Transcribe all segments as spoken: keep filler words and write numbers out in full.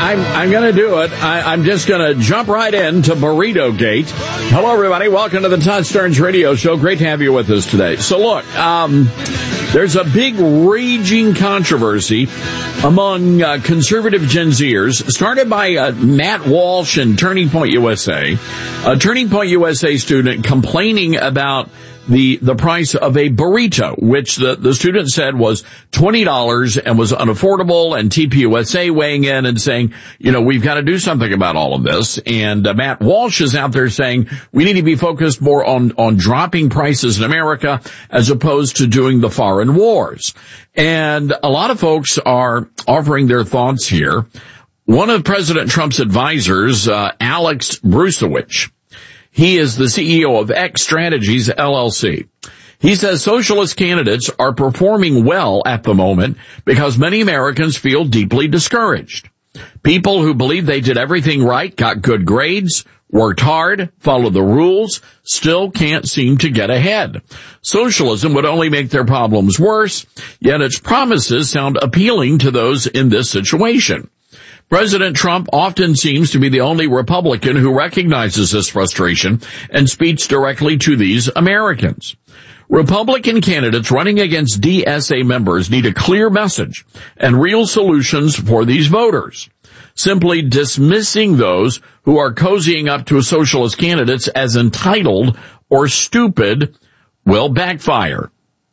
I'm I'm going to do it. I, I'm just going to jump right into Burrito Gate. Hello, everybody. Welcome to the Todd Stearns Radio Show. Great to have you with us today. So, look, um, there's a big raging controversy among uh, conservative Gen Zers, started by uh, Matt Walsh and Turning Point U S A. A Turning Point U S A student complaining about the the price of a burrito, which the, the student said was twenty dollars and was unaffordable, and T P U S A weighing in and saying, you know, we've got to do something about all of this. And uh, Matt Walsh is out there saying we need to be focused more on, on dropping prices in America as opposed to doing the foreign wars. And a lot of folks are offering their thoughts here. One of President Trump's advisors, uh, Alex Brusewicz, he is the C E O of X Strategies, L L C. He says socialist candidates are performing well at the moment because many Americans feel deeply discouraged. People who believe they did everything right, got good grades, worked hard, followed the rules, still can't seem to get ahead. Socialism would only make their problems worse, yet its promises sound appealing to those in this situation. President Trump often seems to be the only Republican who recognizes this frustration and speaks directly to these Americans. Republican candidates running against D S A members need a clear message and real solutions for these voters. Simply dismissing those who are cozying up to socialist candidates as entitled or stupid will backfire.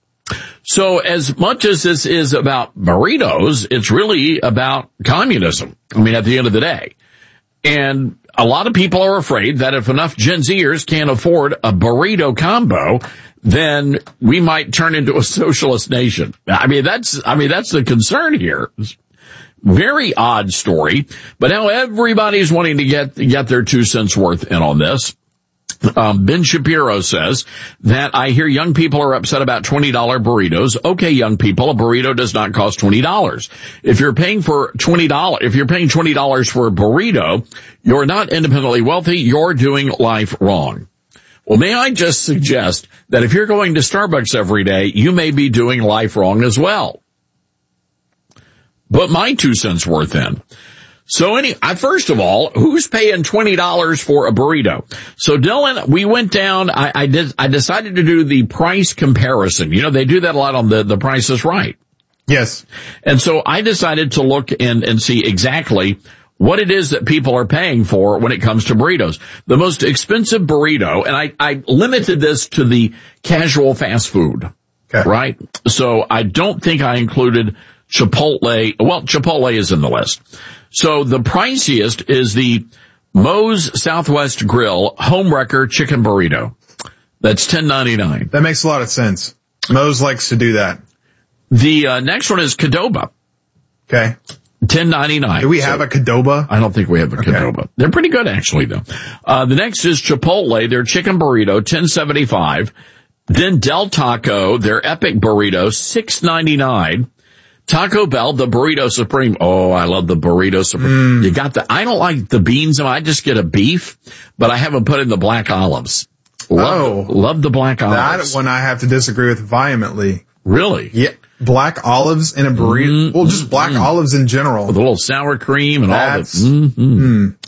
So as much as this is about burritos, it's really about communism. I mean, at the end of the day. And a lot of people are afraid that if enough Gen Zers can't afford a burrito combo, then we might turn into a socialist nation. I mean, that's, I mean, that's the concern here. It's very odd story, but now everybody's wanting to get, get their two cents worth in on this. Um, Ben Shapiro says that I hear young people are upset about twenty dollars burritos. Okay, young people, a burrito does not cost twenty dollars. If you're paying for twenty dollars, if you're paying twenty dollars for a burrito, you're not independently wealthy. You're doing life wrong. Well, may I just suggest that if you're going to Starbucks every day, you may be doing life wrong as well. Put my two cents worth in. So any, I, first of all, who's paying twenty dollars for a burrito? So Dylan, we went down, I, I did, I decided to do the price comparison. You know, they do that a lot on the, the Price is Right. Yes. And so I decided to look and, and see exactly what it is that people are paying for when it comes to burritos. The most expensive burrito, and I, I limited this to the casual fast food. Okay. Right? So I don't think I included Chipotle. Well, Chipotle is in the list. So the priciest is the Moe's Southwest Grill Homewrecker Chicken Burrito. That's ten ninety-nine. That makes a lot of sense. Moe's likes to do that. The uh, next one is Qdoba. Okay. ten ninety-nine. Do we so, have a Qdoba? I don't think we have a okay. Qdoba. They're pretty good, actually, though. Uh, the next is Chipotle, their chicken burrito, ten seventy-five. Then Del Taco, their epic burrito, six ninety-nine. Taco Bell, the Burrito Supreme. Oh, I love the Burrito Supreme. Mm. You got the, I don't like the beans. I just get a beef, but I haven't put in the black olives. Love, oh. Love the black olives. That one I have to disagree with vehemently. Really? Yeah. Black olives in a burrito. Mm, well, just black mm. olives in general. With a little sour cream and That's, all that. Mm-hmm. Mm.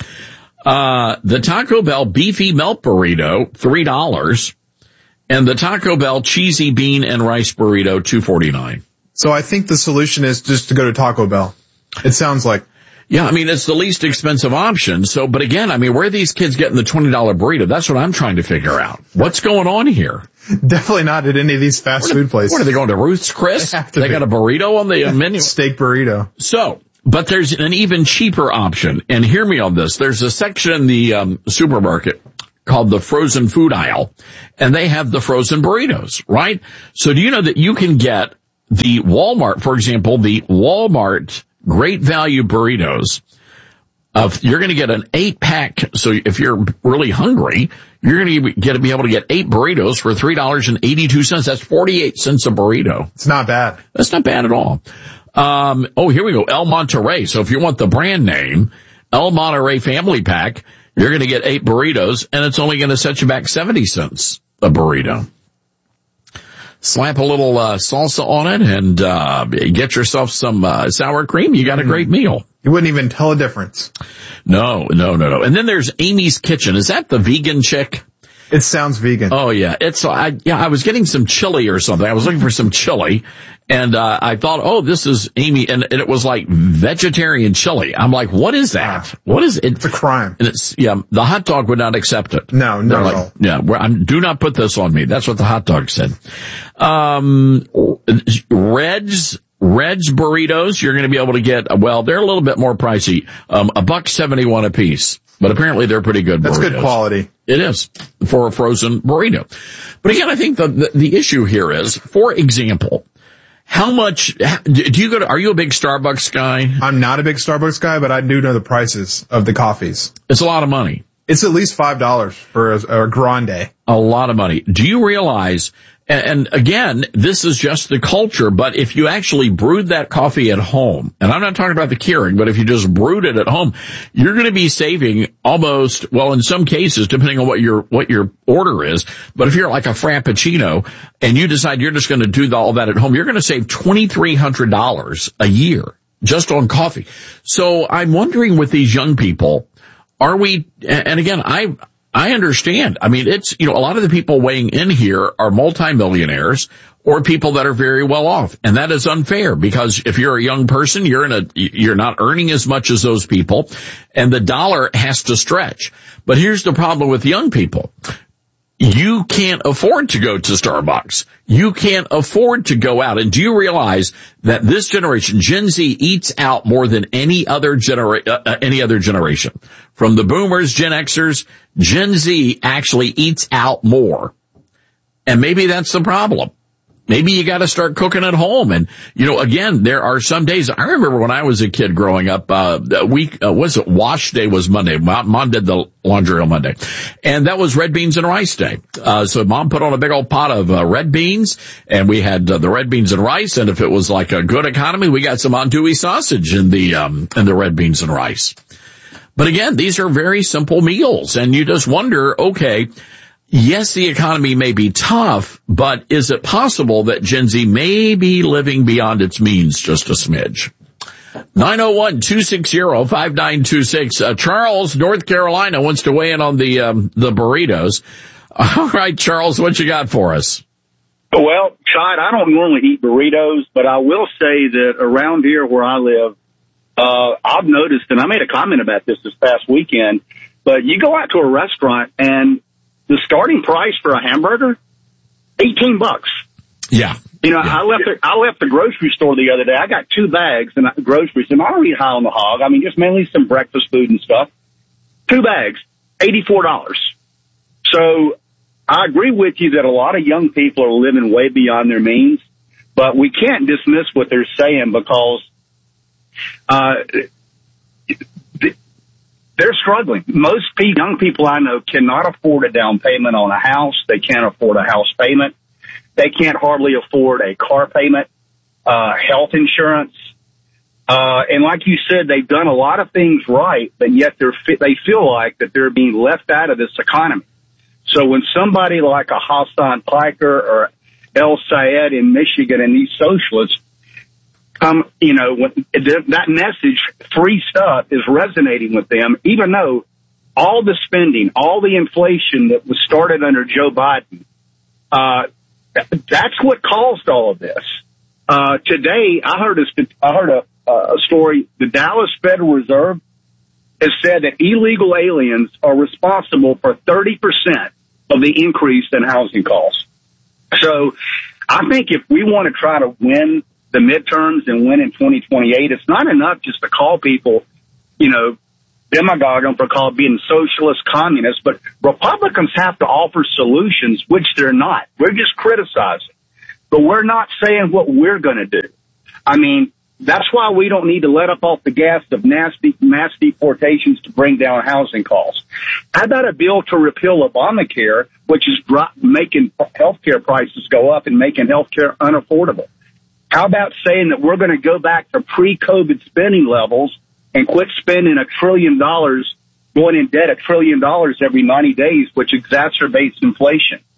Uh, the Taco Bell Beefy Melt Burrito, three dollars. And the Taco Bell Cheesy Bean and Rice Burrito, two forty-nine. So I think the solution is just to go to Taco Bell. It sounds like. Yeah, I mean, it's the least expensive option. So, but again, I mean, where are these kids getting the twenty dollars burrito? That's what I'm trying to figure out. What's going on here? Definitely not at any of these fast what food are, places. What are they going to, Ruth's Chris? They, have to they got a burrito on the menu? Steak burrito. So, but there's an even cheaper option. And hear me on this. There's a section in the um, supermarket called the frozen food aisle, and they have the frozen burritos, right? So do you know that you can get the Walmart, for example, the Walmart Great Value Burritos? Of, you're going to get an eight pack. So if you're really hungry, you're going to get to be able to get eight burritos for three dollars and eighty-two cents. That's forty-eight cents a burrito. It's not bad. That's not bad at all. Um, oh, here we go. El Monterey. So if you want the brand name, El Monterey Family Pack, you're going to get eight burritos, and it's only going to set you back seventy cents a burrito. slap a little uh, salsa on it, and uh, get yourself some uh, sour cream. You got a great meal. You wouldn't even tell a difference. No, no, no, no. And then there's Amy's Kitchen. Is that the vegan chick? It sounds vegan. Oh yeah, it's I yeah. I was getting some chili or something. I was looking for some chili, and uh, I thought, oh, this is Amy, and, and it was like vegetarian chili. I'm like, what is that? What is it? It's a crime. And it's yeah. The hot dog would not accept it. No, no, like, no. Yeah, we're, I'm, do not put this on me. That's what the hot dog said. Um, Red's. Red's burritos, you're going to be able to get, well, they're a little bit more pricey, um, a buck seventy-one a piece, but apparently they're pretty good burritos. That's good quality. It is for a frozen burrito. But again, I think the, the, the issue here is, for example, how much, do you go to, are you a big Starbucks guy? I'm not a big Starbucks guy, but I do know the prices of the coffees. It's a lot of money. It's at least five dollars for a, a grande. A lot of money. Do you realize, and again, this is just the culture, but if you actually brewed that coffee at home, and I'm not talking about the Keurig, but if you just brewed it at home, you're going to be saving almost, well, in some cases, depending on what your, what your order is, but if you're like a Frappuccino and you decide you're just going to do all that at home, you're going to save twenty-three hundred dollars a year just on coffee. So I'm wondering with these young people, are we, and again, I, I understand. I mean, it's, you know, a lot of the people weighing in here are multimillionaires or people that are very well off. And that is unfair because if you're a young person, you're in a, you're not earning as much as those people and the dollar has to stretch. But here's the problem with young people. You can't afford to go to Starbucks. You can't afford to go out. And do you realize that this generation, Gen Z, eats out more than any other genera- uh, any other generation? From the boomers, Gen Xers, Gen Z actually eats out more. And maybe that's the problem. Maybe you got to start cooking at home. And, you know, again, there are some days. I remember when I was a kid growing up, uh, a week, uh, was it wash day was Monday. Mom, mom did the laundry on Monday. And that was red beans and rice day. Uh, so mom put on a big old pot of uh, red beans and we had uh, the red beans and rice. And if it was like a good economy, we got some andouille sausage in the, um, in the red beans and rice. But again, these are very simple meals. And you just wonder, okay, yes, the economy may be tough, but is it possible that Gen Z may be living beyond its means just a smidge? nine oh one, two six zero, five nine two six. Uh, Charles, North Carolina, wants to weigh in on the um, the burritos. All right, Charles, what you got for us? Well, Chad, I don't normally eat burritos, but I will say that around here where I live, uh, I've noticed, and I made a comment about this this past weekend, but you go out to a restaurant and the starting price for a hamburger, eighteen bucks. Yeah. You know, yeah. I left the, I left the grocery store the other day. I got two bags and groceries, and I don't eat high on the hog. I mean, just mainly some breakfast food and stuff. Two bags, eighty-four dollars. So I agree with you that a lot of young people are living way beyond their means, but we can't dismiss what they're saying because, uh, they're struggling. Most young people I know cannot afford a down payment on a house. They can't afford a house payment. They can't hardly afford a car payment, uh, health insurance. Uh, and like you said, they've done a lot of things right, but yet they're, they feel like that they're being left out of this economy. So when somebody like a Hassan Piker or El Sayed in Michigan and these socialists Um, you know, when that message, free stuff, is resonating with them, even though all the spending, all the inflation that was started under Joe Biden, uh, that's what caused all of this. Uh, today, I heard a, I heard a, a story. The Dallas Federal Reserve has said that illegal aliens are responsible for thirty percent of the increase in housing costs. So I think if we want to try to win the midterms and win in twenty twenty-eight, it's not enough just to call people, you know, demagogue them for call being socialist, communists, but Republicans have to offer solutions, which they're not. We're just criticizing, but we're not saying what we're going to do. I mean, that's why we don't need to let up off the gas of nasty mass deportations to bring down housing costs. How about a bill to repeal Obamacare, which is drop, making healthcare prices go up and making healthcare unaffordable? How about saying that we're going to go back to pre-COVID spending levels and quit spending a trillion dollars, going in debt a trillion dollars every ninety days, which exacerbates inflation?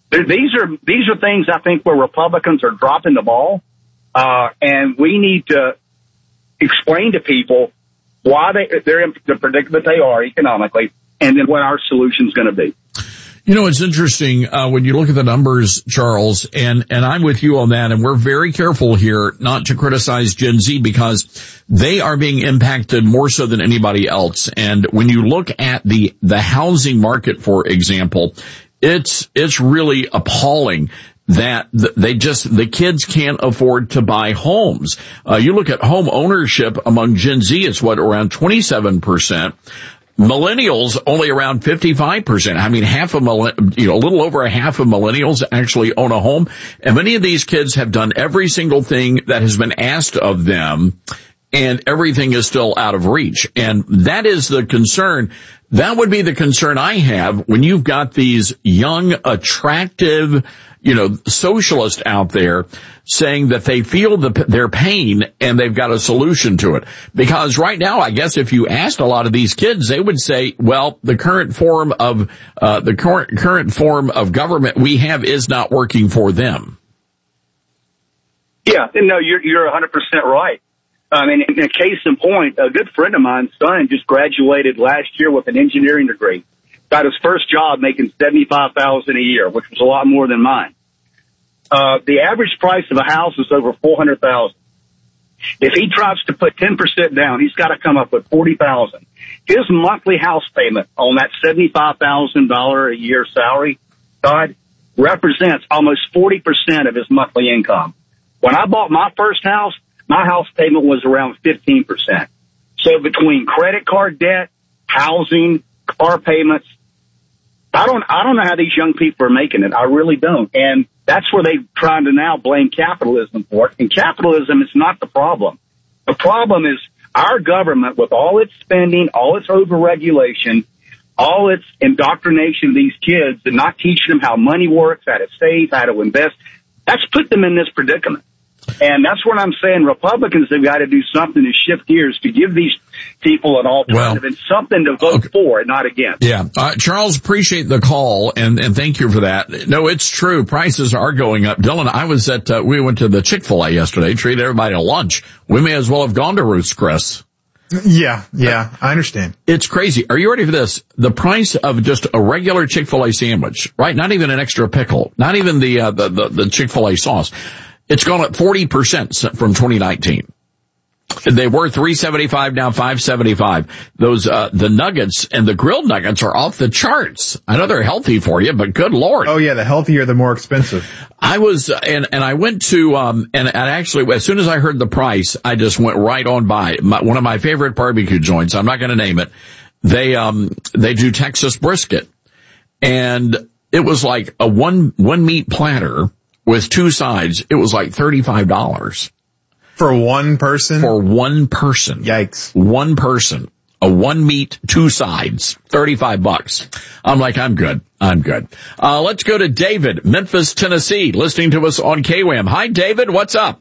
These are these are things I think where Republicans are dropping the ball, uh, and we need to explain to people why they they're in the predicament they are economically, and then what our solution is going to be. You know, it's interesting, uh, when you look at the numbers, Charles, and, and I'm with you on that, and we're very careful here not to criticize Gen Z because they are being impacted more so than anybody else. And when you look at the, the housing market, for example, it's, it's really appalling that they just, the kids can't afford to buy homes. Uh, you look at home ownership among Gen Z, it's what, around twenty-seven percent. Millennials only around fifty-five percent. I mean, half of you know, a little over a half of millennials actually own a home. And many of these kids have done every single thing that has been asked of them, and everything is still out of reach. And that is the concern. That would be the concern I have when you've got these young, attractive, you know, socialists out there saying that they feel the, their pain and they've got a solution to it. Because right now, I guess if you asked a lot of these kids, they would say, well, the current form of, uh, the current, current form of government we have is not working for them. Yeah, no, you're, you're one hundred percent right. I mean, in a case in point, a good friend of mine's son just graduated last year with an engineering degree. Got his first job making seventy-five thousand dollars a year, which was a lot more than mine. Uh, the average price of a house is over four hundred thousand dollars. If he tries to put ten percent down, he's got to come up with forty thousand dollars. His monthly house payment on that seventy-five thousand dollars a year salary, God, represents almost forty percent of his monthly income. When I bought my first house, my house payment was around fifteen percent. So between credit card debt, housing, car payments, I don't, I don't know how these young people are making it. I really don't. And that's where they're trying to now blame capitalism for it. And capitalism is not the problem. The problem is our government, with all its spending, all its overregulation, all its indoctrination of these kids and not teaching them how money works, how to save, how to invest, that's put them in this predicament. And that's what I'm saying. Republicans have got to do something to shift gears to give these people an alternative well, and something to vote okay. for and not against. Yeah. Uh, Charles, appreciate the call and, and thank you for that. No, it's true. Prices are going up. Dylan, I was at, uh, we went to the Chick-fil-A yesterday, treated everybody to lunch. We may as well have gone to Ruth's Chris. Yeah. Yeah. I understand. It's crazy. Are you ready for this? The price of just a regular Chick-fil-A sandwich, right? Not even an extra pickle, not even the, uh, the, the, the Chick-fil-A sauce. It's gone up forty percent from twenty nineteen. They were three seventy-five, now five seventy-five. Those, uh, the nuggets and the grilled nuggets are off the charts. I know they're healthy for you, but good Lord. Oh yeah, the healthier, the more expensive. I was, and, and I went to, um, and, and actually, as soon as I heard the price, I just went right on by. My, one of my favorite barbecue joints, I'm not going to name it. They, um, they do Texas brisket. And it was like a one, one meat platter with two sides. It was like thirty-five dollars. For one person? For one person. Yikes. One person. A one meat, two sides. thirty-five bucks. I'm like, I'm good. I'm good. Uh, let's go to David, Memphis, Tennessee, listening to us on K W A M. Hi, David. What's up?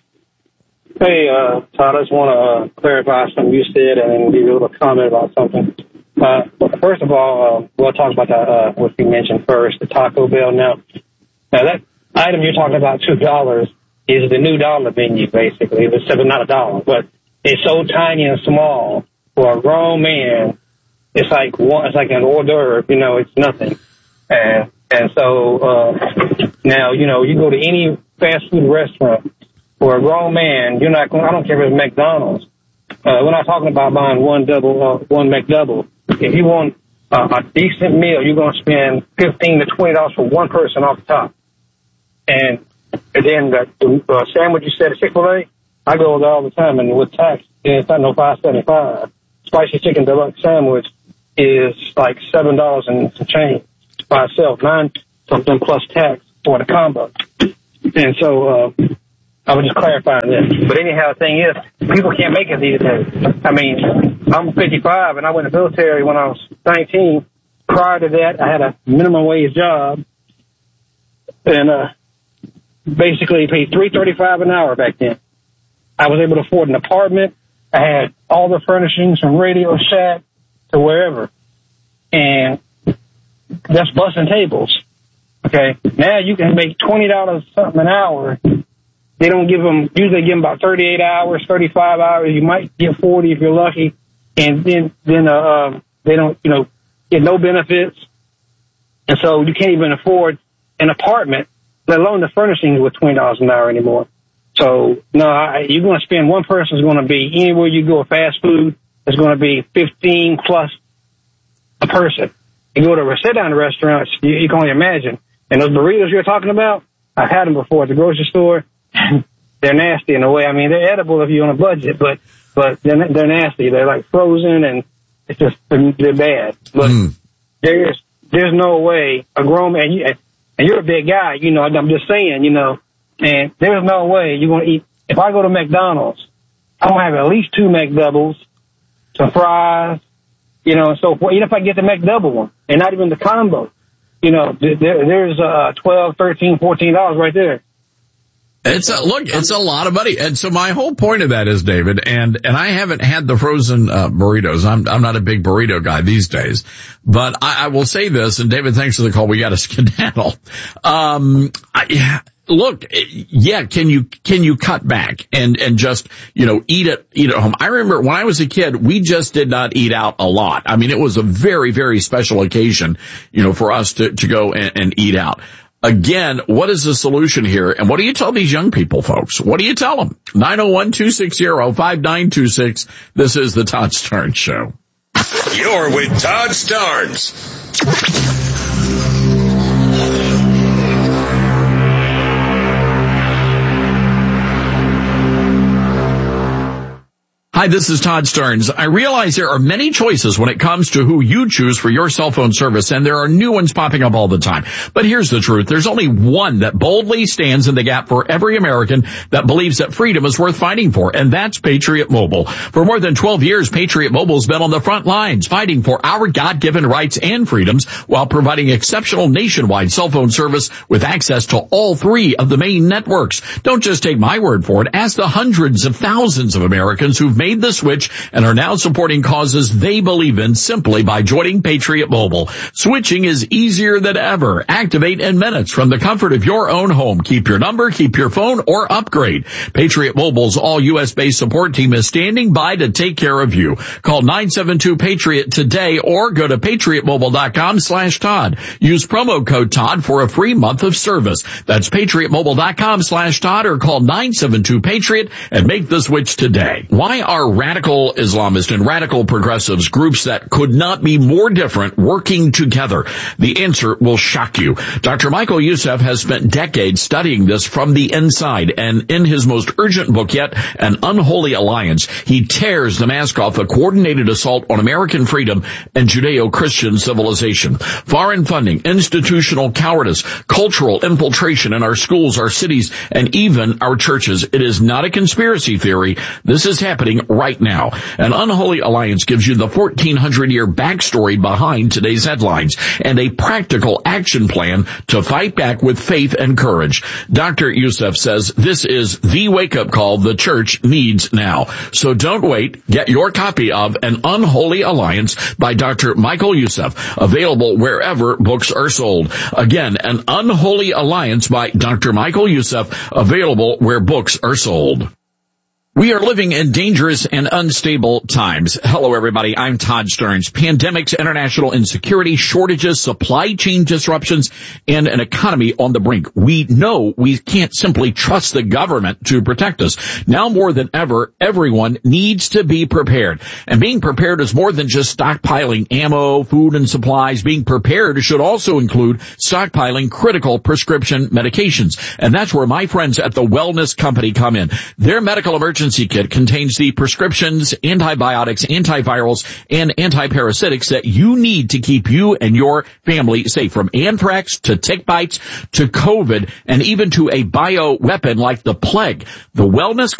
Hey, uh, Todd, I just want to uh, clarify something you said and give you a little comment about something. Uh, first of all, uh, we'll talk about that, uh, what you mentioned first, the Taco Bell. Now, now that item you're talking about, two dollars, is the new dollar menu, basically. It's not a dollar, but it's so tiny and small for a grown man. It's like one, it's like an hors d'oeuvre, you know, it's nothing. And, and so, uh, now, you know, you go to any fast food restaurant for a grown man, you're not going, I don't care if it's McDonald's. Uh, we're not talking about buying one double, uh, one McDouble. If you want uh, a decent meal, you're going to spend fifteen to twenty dollars for one person off the top. And, and then the, the uh, sandwich you said at Chick-fil-A, I go there all the time, and with tax, it's not no five seventy-five. Spicy chicken deluxe sandwich is like seven dollars and some change by itself, nine something plus tax for the combo. And so uh, I was just clarifying this. But anyhow, the thing is, people can't make it these days. I mean, I'm fifty-five, and I went to the military when I was nineteen. Prior to that, I had a minimum wage job, and uh, basically paid three thirty-five an hour back then. I was able to afford an apartment. I had all the furnishings from Radio Shack to wherever. And that's busting tables. Okay, now you can make twenty dollars something an hour. They don't give them, usually give them about thirty-eight hours, thirty-five hours. You might get forty if you're lucky. And then, then, uh, um, they don't, you know, get no benefits. And so you can't even afford an apartment, let alone the furnishings with twenty dollars an hour anymore. So, no, I, you're going to spend, one person's going to be, anywhere you go, fast food, it's going to be fifteen plus a person. You go to a sit-down restaurant, you, you can only imagine. And those burritos you're talking about, I've had them before at the grocery store. They're nasty in a way. I mean, they're edible if you're on a budget, but but they're, they're nasty. They're like frozen, and it's just they're bad. But mm. there's there's no way a grown man, you, and you're a big guy, you know. I'm just saying, you know, and there's no way you're gonna eat. If I go to McDonald's, I'm gonna have at least two McDoubles, some fries, you know, and so forth. Even if I get the McDouble one, and not even the combo, you know, there, there's uh twelve, thirteen, fourteen dollars right there. It's a, look, it's a lot of money. And so my whole point of that is, David, and, and I haven't had the frozen, uh, burritos. I'm, I'm not a big burrito guy these days, but I, I will say this, and David, thanks for the call. We got to skedaddle. Um, I, look, yeah, can you, can you cut back and, and just, you know, eat at, eat at home? I remember when I was a kid, we just did not eat out a lot. I mean, it was a very, very special occasion, you know, for us to, to go and, and eat out. Again, what is the solution here? And what do you tell these young people, folks? What do you tell them? nine oh one, two six zero, five nine two six. This is the Todd Starnes Show. You're with Todd Starnes. Hi, this is Todd Starnes. I realize there are many choices when it comes to who you choose for your cell phone service, and there are new ones popping up all the time. But here's the truth. There's only one that boldly stands in the gap for every American that believes that freedom is worth fighting for, and that's Patriot Mobile. For more than twelve years, Patriot Mobile's been on the front lines fighting for our God-given rights and freedoms while providing exceptional nationwide cell phone service with access to all three of the main networks. Don't just take my word for it. Ask the hundreds of thousands of Americans who've made the switch and are now supporting causes they believe in simply by joining Patriot Mobile. Switching is easier than ever. Activate in minutes from the comfort of your own home. Keep your number, keep your phone, or upgrade. Patriot Mobile's all U S based support team is standing by to take care of you. Call nine seven two Patriot today or go to patriot mobile dot com slash Todd. Use promo code Todd for a free month of service. That's patriot mobile dot com slash Todd or call nine seven two Patriot and make the switch today. Why are radical Islamists and radical progressives, groups that could not be more different, working together? The answer will shock you. Doctor Michael Youssef has spent decades studying this from the inside, and in his most urgent book yet, An Unholy Alliance, he tears the mask off a coordinated assault on American freedom and Judeo-Christian civilization. Foreign funding, institutional cowardice, cultural infiltration in our schools, our cities, and even our churches. It is not a conspiracy theory. This is happening right now. An Unholy Alliance gives you the fourteen hundred year backstory behind today's headlines and a practical action plan to fight back with faith and courage. Doctor Youssef says this is the wake-up call the church needs now. So don't wait. Get your copy of An Unholy Alliance by Doctor Michael Youssef, available wherever books are sold. Again, An Unholy Alliance by Doctor Michael Youssef, available where books are sold. We are living in dangerous and unstable times. Hello, everybody. I'm Todd Starnes. Pandemics, international insecurity, shortages, supply chain disruptions, and an economy on the brink. We know we can't simply trust the government to protect us. Now more than ever, everyone needs to be prepared. And being prepared is more than just stockpiling ammo, food, and supplies. Being prepared should also include stockpiling critical prescription medications. And that's where my friends at the Wellness Company come in. Their medical emergency kit contains the prescriptions, antibiotics, antivirals, and antiparasitics that you need to keep you and your family safe, from anthrax to tick bites to COVID and even to a bioweapon like the plague. The Wellness